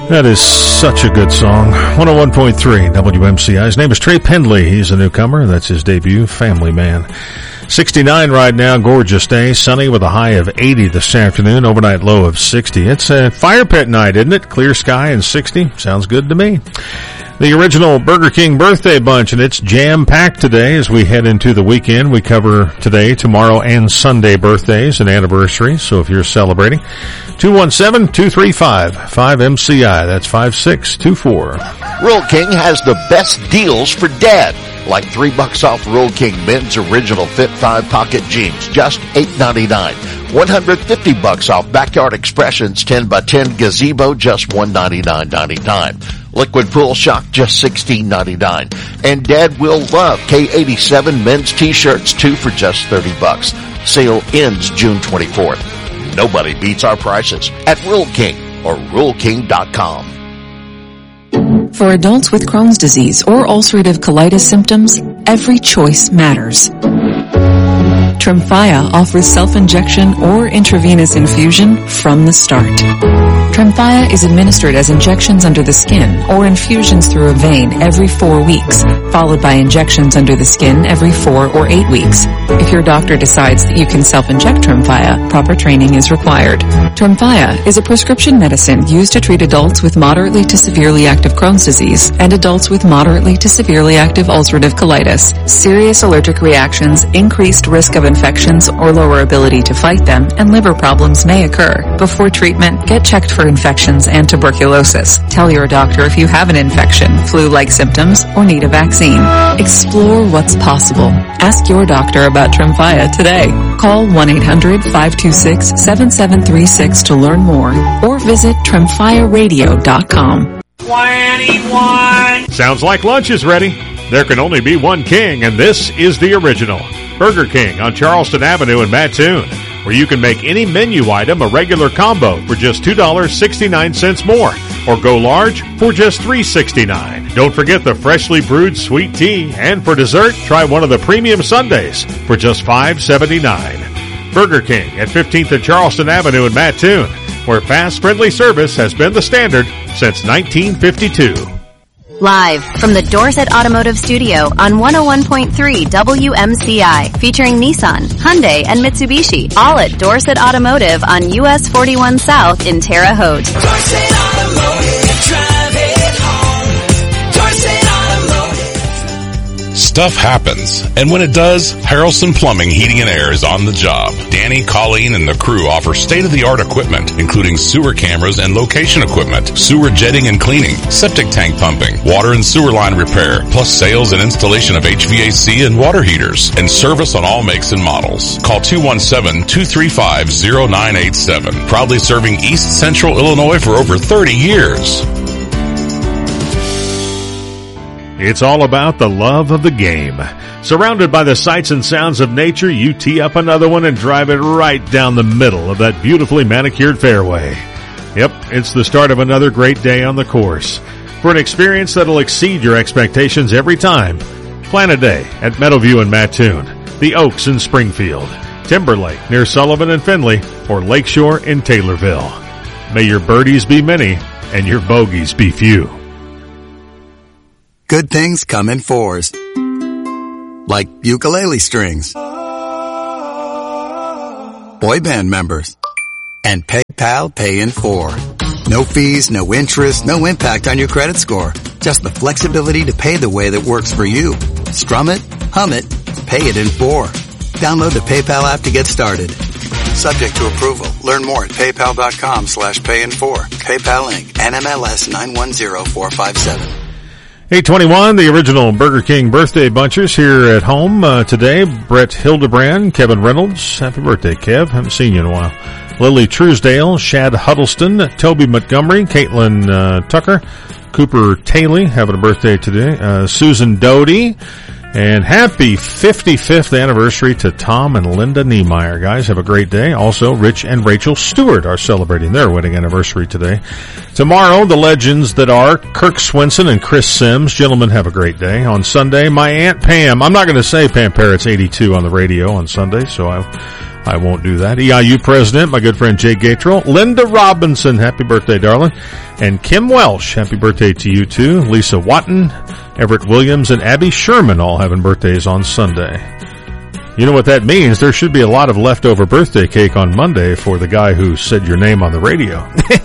That is such a good song. 101.3 WMCI. His name is Trey Pendley. He's a newcomer. That's his debut, Family Man. 69 right now, gorgeous day. Sunny with a high of 80 this afternoon, overnight low of 60. It's a fire pit night, isn't it? Clear sky and 60. Sounds good to me. The original Burger King birthday bunch, and it's jam-packed today as we head into the weekend. We cover today, tomorrow, and Sunday birthdays and anniversaries, so if you're celebrating, 217-235-5MCI. That's 5624. Rural King has the best deals for Dad. Like $3 off Rural King men's original Fit 5 pocket jeans, just $8.99. $150 off Backyard Expressions 10x10 gazebo, just $199.99. Liquid Pool Shock, just $16.99. And Dad will love K87 men's t-shirts, 2 for just $30. Sale ends June 24th. Nobody beats our prices at Rural King or RuralKing.com. For adults with Crohn's disease or ulcerative colitis symptoms, every choice matters. Tremfya offers self-injection or intravenous infusion from the start. Tremfya is administered as injections under the skin or infusions through a vein every 4 weeks, followed by injections under the skin every 4 or 8 weeks. If your doctor decides that you can self-inject Tremfya, proper training is required. Tremfya is a prescription medicine used to treat adults with moderately to severely active Crohn's disease and adults with moderately to severely active ulcerative colitis. Serious allergic reactions, increased risk of infections or lower ability to fight them, and liver problems may occur. Before treatment, get checked for infections and tuberculosis. Tell your doctor if you have an infection, flu-like symptoms, or need a vaccine. Explore what's possible. Ask your doctor about Tremfya today. Call 1-800-526-7736 to learn more or visit TremfyaRadio.com. 21! Sounds like lunch is ready. There can only be one king, and this is the original. Burger King on Charleston Avenue in Mattoon, where you can make any menu item a regular combo for just $2.69 more, or go large for just $3.69. Don't forget the freshly brewed sweet tea, and for dessert, try one of the premium sundaes for just $5.79. Burger King at 15th and Charleston Avenue in Mattoon, where fast, friendly service has been the standard since 1952. Live from the Dorset Automotive Studio on 101.3 WMCI, featuring Nissan, Hyundai, and Mitsubishi, all at Dorset Automotive on US 41 South in Terre Haute. Dorset Automotive, drive it home. Dorset Automotive. Stuff happens, and when it does, Harrelson Plumbing, Heating and Air is on the job. Danny, Colleen, and the crew offer state-of-the-art equipment, including sewer cameras and location equipment, sewer jetting and cleaning, septic tank pumping, water and sewer line repair, plus sales and installation of HVAC and water heaters, and service on all makes and models. Call 217-235-0987. Proudly serving East Central Illinois for over 30 years. It's all about the love of the game. Surrounded by the sights and sounds of nature, you tee up another one and drive it right down the middle of that beautifully manicured fairway. Yep, it's the start of another great day on the course. For an experience that'll exceed your expectations every time, plan a day at Meadowview in Mattoon, the Oaks in Springfield, Timberlake near Sullivan and Findlay, or Lakeshore in Taylorville. May your birdies be many and your bogeys be few. Good things come in fours. Like ukulele strings, boy band members, and PayPal Pay in 4. No fees, no interest, no impact on your credit score. Just the flexibility to pay the way that works for you. Strum it, hum it, pay it in 4. Download the PayPal app to get started. Subject to approval. Learn more at paypal.com/payin4. PayPal Inc. NMLS 910457. 821, the original Burger King birthday bunchers here at home today. Brett Hildebrand, Kevin Reynolds. Happy birthday, Kev. Haven't seen you in a while. Lily Truesdale, Shad Huddleston, Toby Montgomery, Caitlin Tucker, Cooper Taylor having a birthday today. Susan Doty. And happy 55th anniversary to Tom and Linda Niemeyer. Guys, have a great day. Also, Rich and Rachel Stewart are celebrating their wedding anniversary today. Tomorrow, the legends that are Kirk Swenson and Chris Sims. Gentlemen, have a great day. On Sunday, my Aunt Pam. I'm not going to say Pam Parrott's 82 on the radio on Sunday, so I won't do that. EIU president, my good friend Jay Gatrell. Linda Robinson, happy birthday, darling. And Kim Welsh, happy birthday to you too. Lisa Watton, Everett Williams, and Abby Sherman all having birthdays on Sunday. You know what that means? There should be a lot of leftover birthday cake on Monday for the guy who said your name on the radio.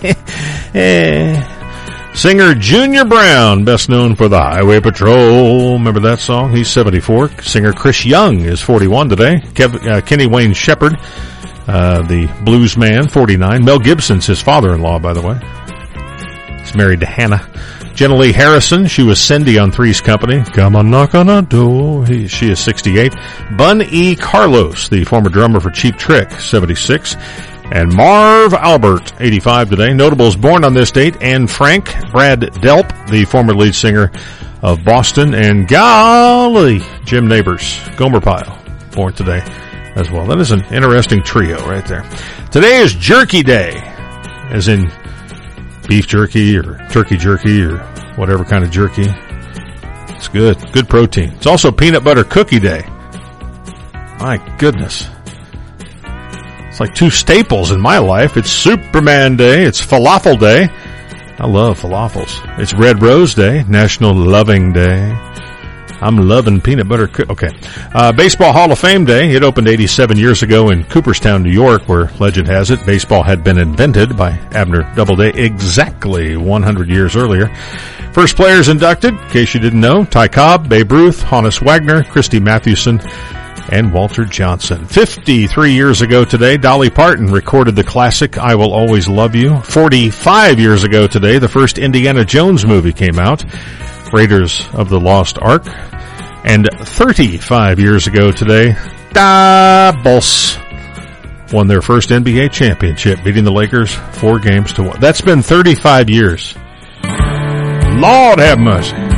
Singer Junior Brown, best known for the Highway Patrol. Remember that song? He's 74. Singer Chris Young is 41 today. Kenny Wayne Shepherd, the blues man, 49. Mel Gibson's his father-in-law, by the way. He's married to Hannah. Jenna Lee Harrison, she was Cindy on Three's Company. Come on, knock on a door. She is 68. Bun E. Carlos, the former drummer for Cheap Trick, 76. And Marv Albert, 85 today. Notables born on this date: Anne Frank, Brad Delp, the former lead singer of Boston, and golly, Jim Neighbors, Gomer Pyle, born today as well. That is an interesting trio right there. Today is Jerky Day, as in beef jerky or turkey jerky or whatever kind of jerky. It's good. Good protein. It's also Peanut Butter Cookie Day. My goodness. It's like two staples in my life. It's Superman Day. It's Falafel Day. I love falafels. It's Red Rose Day. National Loving Day. I'm loving peanut butter. Okay. Baseball Hall of Fame Day. It opened 87 years ago in Cooperstown, New York, where legend has it baseball had been invented by Abner Doubleday exactly 100 years earlier. First players inducted, in case you didn't know: Ty Cobb, Babe Ruth, Honus Wagner, Christy Mathewson, and Walter Johnson. 53 years ago today, Dolly Parton recorded the classic I Will Always Love You. 45 years ago today, the first Indiana Jones movie came out, Raiders of the Lost Ark. And 35 years ago today, the Bulls won their first NBA championship, beating the Lakers 4-1. That's been 35 years. Lord have mercy.